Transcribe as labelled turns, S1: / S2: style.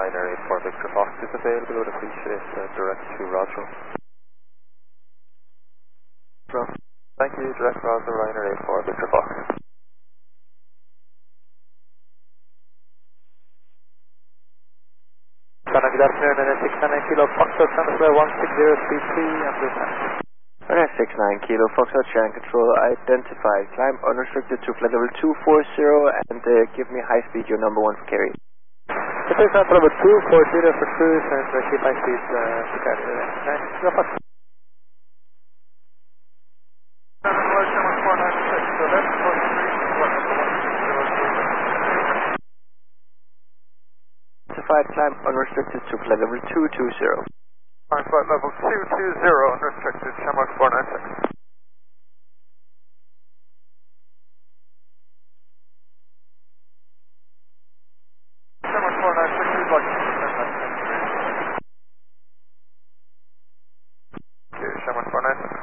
S1: Ryanair 84 Victor Fox is available. Would appreciate direct to Roswell. Thank you, direct Roswell Ryanair 84 Victor Fox. Good afternoon, 69 Kilo Foxtrot, Transfer 16033, understand.
S2: Okay, 69 Kilo Foxtrot, Sharing Control identified. Climb unrestricted to flight level 240 and give me high speed, your number 1 for carry.
S1: Take flight level 240 for cruise and keep high speed for carry. Nice, go Fox.
S2: Identified, climb unrestricted to flight level 220.
S1: Flight level 220, unrestricted, Shamrock 496. Shamrock 496, we'd like to send that. Okay, Shamrock 496.